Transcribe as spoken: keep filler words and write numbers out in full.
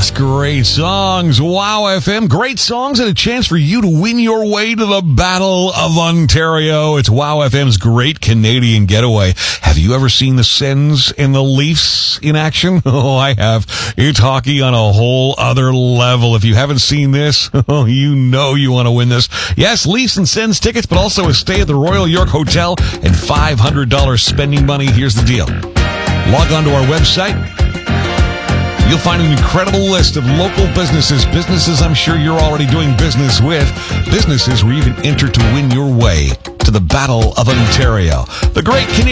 Yes, great songs. Wow F M, great songs and a chance for you to win your way to the Battle of Ontario. It's Wow F M's Great Canadian Getaway. Have you ever seen the Sens and the Leafs in action? Oh, I have. It's hockey on a whole other level. If you haven't seen this, oh, you know you want to win this. Yes, Leafs and Sens tickets, but also a stay at the Royal York Hotel and five hundred dollars spending money. Here's the deal. Log on to our website. You'll find an incredible list of local businesses, businesses I'm sure you're already doing business with, businesses where you can enter to win your way to the Battle of Ontario. The Great Canadian